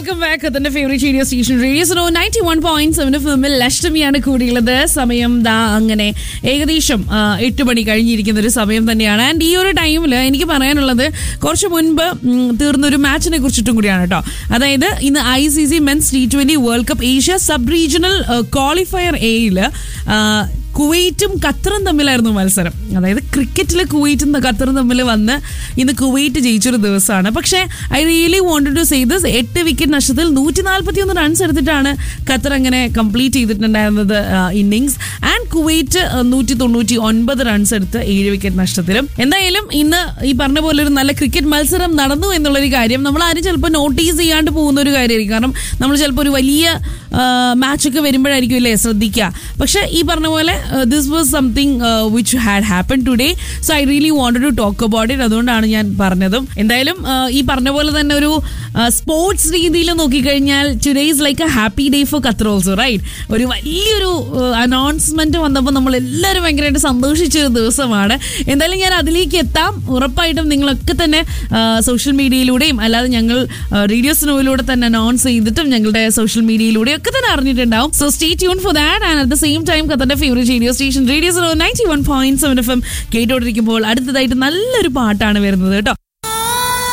Welcome back. അതിന്റെ favourite radio station radio so 91.7 ഫിലിമിൽ ലക്ഷ്മിയാണ് കൂടിയുള്ളത്. സമയം ദാ അങ്ങനെ ഏകദേശം 8 മണി കഴിഞ്ഞിരിക്കുന്ന ഒരു സമയം തന്നെയാണ്. ആൻഡ് ഈ ഒരു ടൈമിൽ എനിക്ക് പറയാനുള്ളത് കുറച്ച് മുൻപ് തീർന്നൊരു മാച്ചിനെ കുറിച്ചിട്ടും കൂടിയാണ് കേട്ടോ. അതായത് ഇന്ന് ICC men's T20 world cup Asia sub regional qualifier എയിൽ കുവൈറ്റും ഖത്തറും തമ്മിലായിരുന്നു മത്സരം. അതായത് ക്രിക്കറ്റിൽ കുവൈറ്റും ഖത്തറും തമ്മിൽ വന്ന് ഇന്ന് കുവൈറ്റ് ജയിച്ചൊരു ദിവസമാണ്. പക്ഷേ I really wanted to say this, 8 wicket നഷ്ടത്തിൽ 141 റൺസ് എടുത്തിട്ടാണ് ഖത്തർ അങ്ങനെ കംപ്ലീറ്റ് ചെയ്തിട്ടുണ്ടായിരുന്നത് ഇന്നിങ്സ്. ആൻഡ് കുവൈറ്റ് 199 റൺസ് എടുത്ത് 7 വിക്കറ്റ് നഷ്ടത്തിലും. എന്തായാലും ഇന്ന് ഈ പറഞ്ഞ പോലെ ഒരു നല്ല ക്രിക്കറ്റ് മത്സരം നടന്നു എന്നുള്ളൊരു കാര്യം നമ്മൾ ആരും ചിലപ്പോൾ നോട്ടീസ് ചെയ്യാണ്ട് പോകുന്ന ഒരു കാര്യമായിരിക്കും. കാരണം നമ്മൾ ചിലപ്പോൾ ഒരു വലിയ മാച്ചൊക്കെ വരുമ്പോഴായിരിക്കും അല്ലേ ശ്രദ്ധിക്കുക. പക്ഷെ ഈ പറഞ്ഞ പോലെ this was something which had happened today, so I really wanted to talk about it. അതുകൊണ്ടാണ് ഞാൻ പറഞ്ഞതും. എന്തായാലും ഈ പറഞ്ഞ പോലെ തന്നെ ഒരു സ്പോർട്സ് രീതിയിൽ നോക്കിക്കഴിഞ്ഞാൽ today is like A happy day four Qatar also, right? ഒരു വലിയൊരു അനൗൺസ്മെന്റ് വന്നപ്പോൾ നമ്മൾ എല്ലാവരും ഭയങ്കരമായിട്ട് സന്തോഷിച്ചൊരു ദിവസമാണ്. എന്തായാലും ഞാൻ അതിലേക്ക് എത്താം. ഉറപ്പായിട്ടും നിങ്ങളൊക്കെ തന്നെ സോഷ്യൽ മീഡിയയിലൂടെയും അല്ലാതെ ഞങ്ങൾ റേഡിയോ സ്നോയിലൂടെ തന്നെ അനൗൺസ് ചെയ്തിട്ടും ഞങ്ങളുടെ സോഷ്യൽ മീഡിയയിലൂടെ ഒക്കെ തന്നെ അറിഞ്ഞിട്ടുണ്ടാവും. So stay tune for that. And at the same time ഖത്തറിന്റെ favourite radio station radio 91.7 FM കേട്ടോണ്ടിരിക്കുമ്പോൾ അടുത്തതായിട്ട് നല്ലൊരു പാട്ടാണ് വരുന്നത് കേട്ടോ.